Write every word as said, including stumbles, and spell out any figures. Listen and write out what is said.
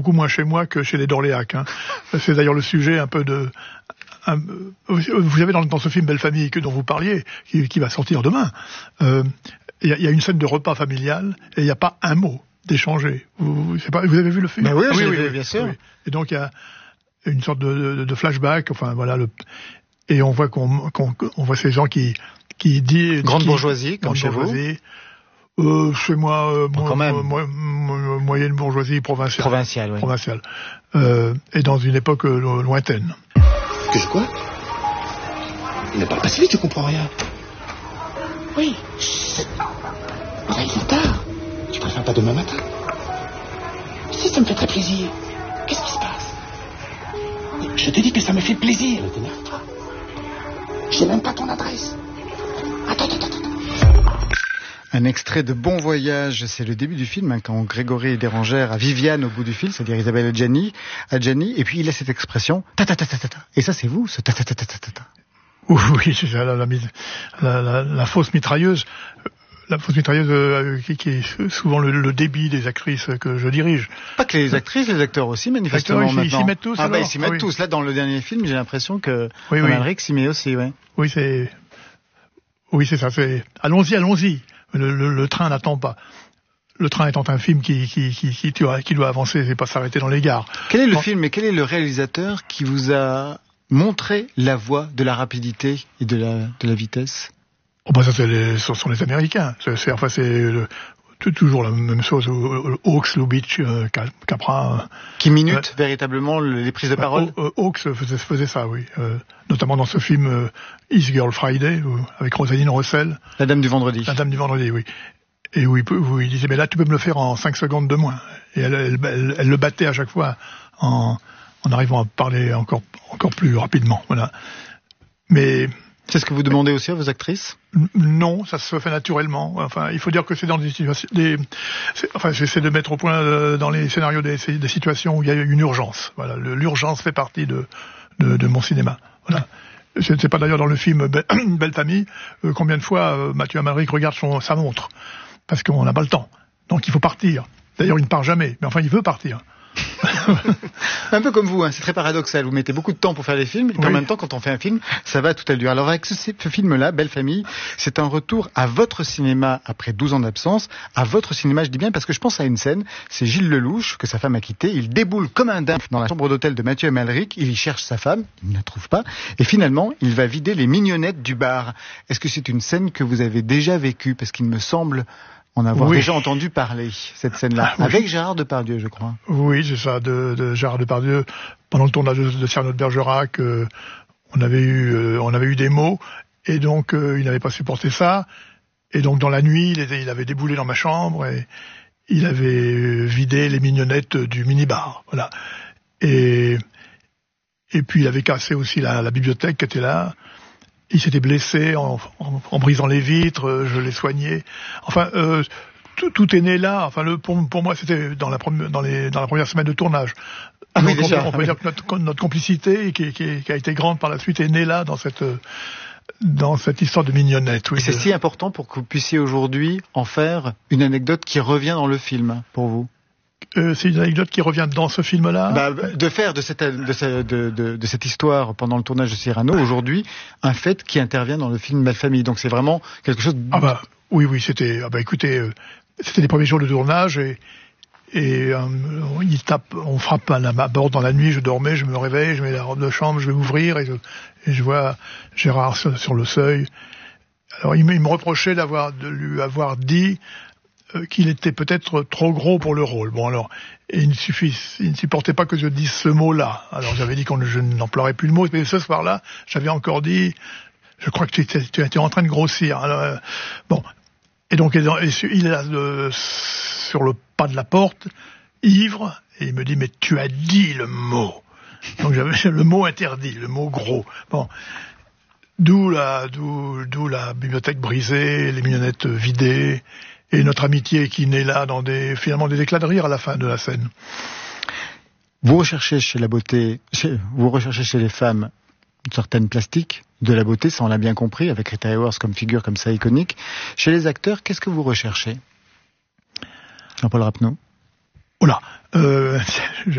beaucoup moins chez moi que chez les d'Orléac. Hein. C'est d'ailleurs le sujet un peu de... Un, vous avez dans, dans ce film Belle Famille que dont vous parliez, qui, qui va sortir demain, euh, il y, y a une scène de repas familial et il n'y a pas un mot d'échanger. Vous, vous, pas, vous avez vu le film? Ben oui, ah, oui, oui, oui, oui, bien sûr. Oui. Et donc il y a une sorte de, de, de flashback, enfin voilà, le, et on voit qu'on, qu'on on voit ces gens qui qui disent grande qui, bourgeoisie, comme grande chez bourgeoisie. vous. Euh, chez moi, euh, bon, moi, quand moi, moi, moyenne bourgeoisie provinciale. Provinciale, oui. Provinciale. Euh, et dans une époque euh, lointaine. Que je quoi? Il ne parle pas si vite, je comprends rien. Oui. Chut. Là, il est tard. Tu préfères pas demain matin? Si, ça me fait très plaisir. Qu'est-ce qui se passe? Je te dis que ça me fait plaisir. Ne t'énerve pas. J'ai même pas ton adresse. Attends, attends, attends. Un extrait de Bon Voyage, c'est le début du film, hein, quand Grégory Bérangère a Viviane au bout du fil, c'est-à-dire Isabelle Adjani, Adjani, et puis il a cette expression ta ta ta ta ta ta. Et ça, c'est vous, ce ta ta ta ta ta ta. Oui, c'est la, la, la, la, la fausse mitrailleuse, la fausse mitrailleuse euh, qui, qui est souvent le, le débit des actrices que je dirige. Pas que les actrices, les acteurs aussi, manifestement. Acteurs, ils, maintenant. Ils s'y mettent tous. Ah alors. bah ils s'y mettent ah, oui. tous. Là, dans le dernier film, j'ai l'impression que oui, oui. Amalric s'y met aussi, ouais. Oui, c'est, oui, c'est ça. C'est allons-y, allons-y. Le, le, le train n'attend pas. Le train étant un film qui, qui, qui, qui, qui doit avancer, c'est pas s'arrêter dans les gares. Quel est le bon. film et quel est le réalisateur qui vous a montré la voie de la rapidité et de la, de la vitesse? Oh bah ça, c'est les, ce sont les Américains. C'est, c'est, enfin, c'est le, toujours la même chose. Hawks, Lubitsch, euh, Capra. Qui minute euh, véritablement les prises de parole. euh, Hawks faisait, faisait ça, oui. Euh, notamment dans ce film euh, His Girl Friday, où, avec Rosaline Rossel. La Dame du Vendredi. La Dame du Vendredi, oui. Et où il, peut, où il disait, mais là, tu peux me le faire en cinq secondes de moins. Et elle, elle, elle, elle le battait à chaque fois en, en arrivant à parler encore, encore plus rapidement. Voilà. Mais... C'est ce que vous demandez aussi à vos actrices? Non, ça se fait naturellement. Enfin, il faut dire que c'est dans des situations, des, c'est, enfin, j'essaie de mettre au point euh, dans les scénarios des, des situations où il y a une urgence. Voilà, le, l'urgence fait partie de, de, de mon cinéma. Voilà. C'est, c'est pas d'ailleurs dans le film Be- Belle Famille euh, combien de fois euh, Mathieu Amalric regarde son, sa montre parce qu'on n'a pas le temps. Donc il faut partir. D'ailleurs, il ne part jamais, mais enfin, il veut partir. Un peu comme vous, hein, c'est très paradoxal. Vous mettez beaucoup de temps pour faire les films, et puis oui. En même temps, quand on fait un film, ça va à toute allure. Alors avec ce, ce film-là, Belle Famille, c'est un retour à votre cinéma après douze ans d'absence. À votre cinéma, je dis bien parce que je pense à une scène. C'est Gilles Lelouch, que sa femme a quitté. Il déboule comme un dingue dans la chambre d'hôtel de Mathieu Amalric. Il y cherche sa femme, il ne la trouve pas. Et finalement, il va vider les mignonnettes du bar. Est-ce que c'est une scène que vous avez déjà vécue? Parce qu'il me semble... en avoir oui. déjà entendu parler, cette scène-là, oui. avec Gérard Depardieu, je crois. Oui, c'est ça, de, de Gérard Depardieu. Pendant le tournage de, de Cyrano de Bergerac, euh, on avait eu, euh, on avait eu des mots, et donc euh, il n'avait pas supporté ça. Et donc dans la nuit, il, était, il avait déboulé dans ma chambre et il avait vidé les mignonnettes du minibar, voilà. Et et puis il avait cassé aussi la, la bibliothèque qui était là. Il s'était blessé en, en, en brisant les vitres, je l'ai soigné. Enfin, euh, tout, tout est né là. Enfin, le, pour, pour moi, c'était dans la, prom- dans, les, dans la première semaine de tournage. Ah Donc, oui, déjà, on peut, on peut ah dire oui. que notre, notre complicité, qui, qui, qui a été grande par la suite, est née là, dans cette, dans cette histoire de mignonnette. Oui, Et c'est de... si important pour que vous puissiez aujourd'hui en faire une anecdote qui revient dans le film, pour vous. Euh, c'est une anecdote qui revient dans ce film-là. Bah, de faire de cette, de, cette, de, de, de cette histoire pendant le tournage de Cyrano, aujourd'hui, un fait qui intervient dans le film Belle Famille. Donc c'est vraiment quelque chose... De... Ah bah, oui, oui, c'était... Ah bah écoutez, euh, c'était les premiers jours de tournage et... Et euh, il tape, on frappe à la porte dans la nuit, je dormais, je me réveille, je mets la robe de chambre, je vais ouvrir et je, et je vois Gérard sur, sur le seuil. Alors il me, il me reprochait d'avoir, de lui avoir dit euh, qu'il était peut-être trop gros pour le rôle. Bon alors, et il ne suffit, il ne supportait pas que je dise ce mot-là. Alors j'avais dit que je n'emploierais plus le mot, mais ce soir-là, j'avais encore dit, je crois que tu étais, tu étais en train de grossir. Alors, euh, bon. Et donc, il est là, euh, sur le pas de la porte, ivre, et il me dit, mais tu as dit le mot. Donc, j'avais le mot interdit, le mot gros. Bon. D'où la, d'où, d'où la bibliothèque brisée, les mignonnettes vidées, et notre amitié qui naît là dans des, finalement, des éclats de rire à la fin de la scène. Vous recherchez chez la beauté, chez, vous recherchez chez les femmes une certaine plastique, de la beauté, ça on l'a bien compris, avec Rita Hayworth comme figure comme ça iconique. Chez les acteurs, qu'est-ce que vous recherchez, Jean-Paul Rapneau? Oula, euh,